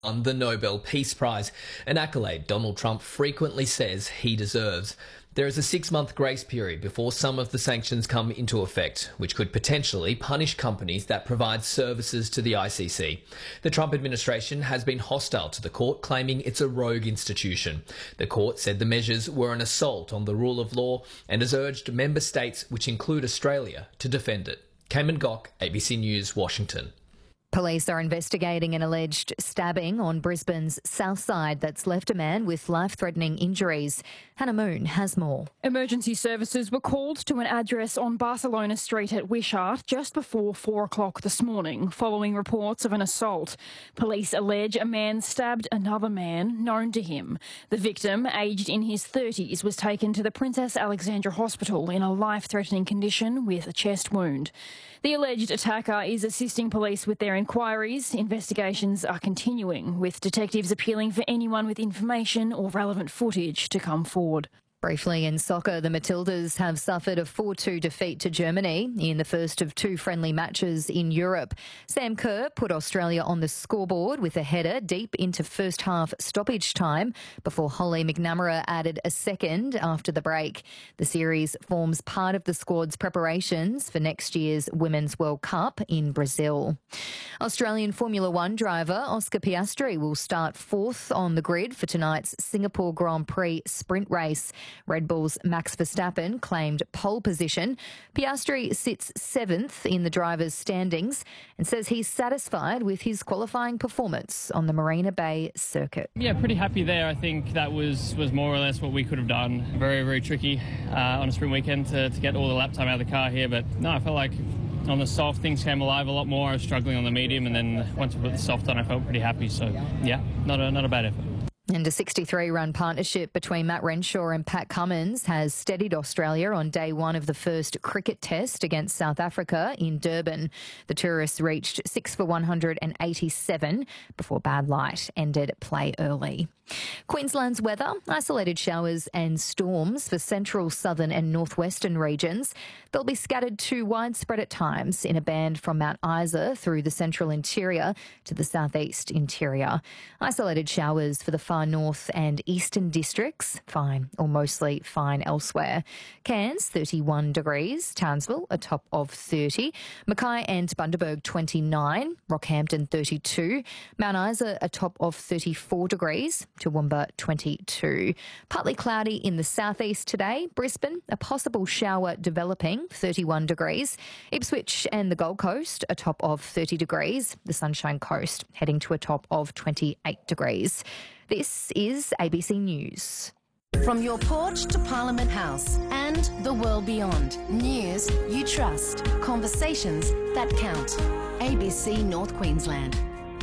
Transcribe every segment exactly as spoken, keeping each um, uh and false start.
won the Nobel Peace Prize, an accolade Donald Trump frequently says he deserves. There is a six-month grace period before some of the sanctions come into effect, which could potentially punish companies that provide services to the I C C. The Trump administration has been hostile to the court, claiming it's a rogue institution. The court said the measures were an assault on the rule of law and has urged member states, which include Australia, to defend it. Cayman Gock, A B C News, Washington. Police are investigating an alleged stabbing on Brisbane's south side that's left a man with life-threatening injuries. Hannah Moon has more. Emergency services were called to an address on Barcelona Street at Wishart just before four o'clock this morning, following reports of an assault. Police allege a man stabbed another man known to him. The victim, aged in his thirties, was taken to the Princess Alexandra Hospital in a life-threatening condition with a chest wound. The alleged attacker is assisting police with their inquiries. Investigations are continuing, with detectives appealing for anyone with information or relevant footage to come forward. Briefly in soccer, the Matildas have suffered a four two defeat to Germany in the first of two friendly matches in Europe. Sam Kerr put Australia on the scoreboard with a header deep into first half stoppage time before Holly McNamara added a second after the break. The series forms part of the squad's preparations for next year's Women's World Cup in Brazil. Australian Formula One driver Oscar Piastri will start fourth on the grid for tonight's Singapore Grand Prix sprint race. Red Bull's Max Verstappen claimed pole position. Piastri sits seventh in the drivers' standings and says he's satisfied with his qualifying performance on the Marina Bay circuit. Yeah, pretty happy there. I think that was, was more or less what we could have done. Very, very tricky uh, on a sprint weekend to, to get all the lap time out of the car here. But no, I felt like on the soft things came alive a lot more. I was struggling on the medium, and then once we put the soft on, I felt pretty happy. So yeah, not a, not a bad effort. And a sixty-three run partnership between Matt Renshaw and Pat Cummins has steadied Australia on day one of the first cricket test against South Africa in Durban. The tourists reached six for one hundred eighty-seven before bad light ended play early. Queensland's weather, isolated showers and storms for central, southern and northwestern regions. They'll be scattered to widespread at times in a band from Mount Isa through the central interior to the southeast interior. Isolated showers for the far north and eastern districts, fine or mostly fine elsewhere. Cairns, thirty-one degrees. Townsville, a top of thirty. Mackay and Bundaberg, twenty-nine. Rockhampton, thirty-two. Mount Isa, a top of thirty-four degrees. Toowoomba, twenty-two. Partly cloudy in the southeast today. Brisbane, a possible shower developing, thirty-one degrees. Ipswich and the Gold Coast, a top of thirty degrees. The Sunshine Coast heading to a top of twenty-eight degrees. This is A B C News. From your porch to Parliament House and the world beyond. News you trust. Conversations that count. A B C North Queensland.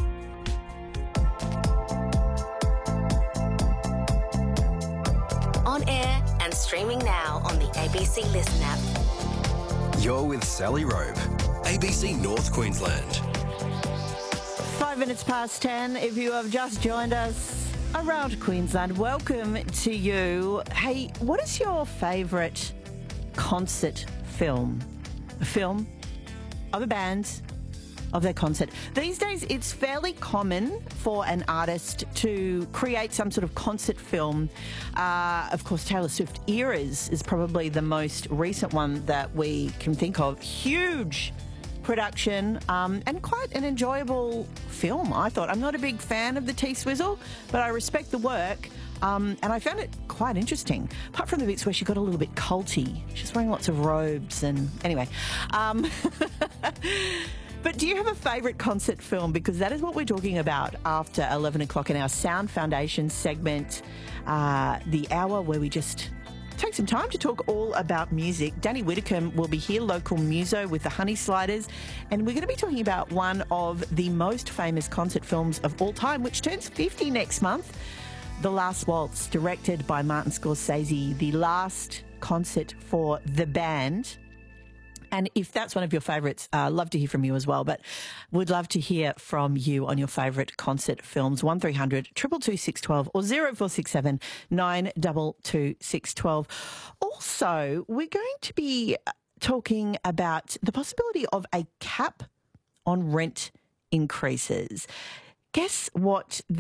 On air and streaming now on the A B C Listen app. You're with Sally Robe, A B C North Queensland. Five minutes past ten. If you have just joined us around Queensland, welcome to you. Hey, what is your favourite concert film? A film of a band, of their concert. These days, it's fairly common for an artist to create some sort of concert film. Uh, of course, Taylor Swift Eras is probably the most recent one that we can think of. Huge production um, and quite an enjoyable film, I thought. I'm not a big fan of the T-Swizzle, but I respect the work. Um, and I found it quite interesting, apart from the bits where she got a little bit culty. She's wearing lots of robes and... Anyway. Um, but do you have a favourite concert film? Because that is what we're talking about after eleven o'clock in our Sound Foundation segment, uh, the hour where we just take some time to talk all about music. Danny Whitcomb will be here, local muso with the Honey Sliders, and we're going to be talking about one of the most famous concert films of all time, which turns fifty next month. The Last Waltz, directed by Martin Scorsese, the last concert for the band. And if that's one of your favourites, uh, love to hear from you as well. But would love to hear from you on your favourite concert films. one three hundred two two two six one two or zero four six seven nine two two six one two. Also, we're going to be talking about the possibility of a cap on rent increases. Guess what